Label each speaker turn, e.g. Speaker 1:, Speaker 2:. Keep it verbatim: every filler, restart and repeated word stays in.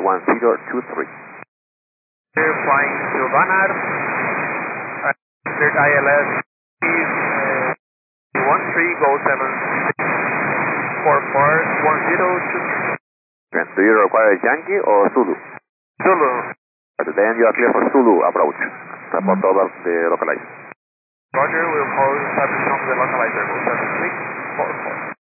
Speaker 1: one zero two three.
Speaker 2: We're flying to Banar. Uh, I L S is uh, one three, go seven six four four one zero two three.
Speaker 1: Do you require Yankee or Zulu?
Speaker 2: Zulu.
Speaker 1: Then you are clear for Zulu approach. Report over the localizer.
Speaker 2: Roger, we'll call service from the localizer, go seven six four four.